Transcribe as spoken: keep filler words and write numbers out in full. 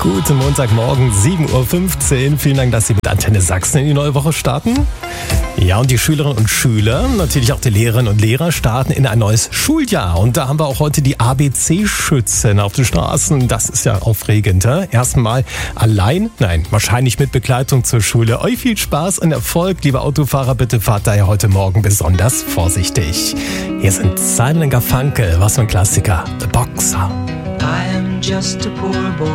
Guten Montagmorgen, sieben Uhr fünfzehn. Vielen Dank, dass Sie mit Antenne Sachsen in die neue Woche starten. Ja, und die Schülerinnen und Schüler, natürlich auch die Lehrerinnen und Lehrer, starten in ein neues Schuljahr. Und da haben wir auch heute die A B C-Schützen auf den Straßen. Das ist ja aufregend. He? Erstmal allein, nein, wahrscheinlich mit Begleitung zur Schule. Euch viel Spaß und Erfolg, liebe Autofahrer. Bitte fahrt daher heute Morgen besonders vorsichtig. Hier sind Simon und Garfunkel, was für ein Klassiker, The Boxer. I am just a poor boy.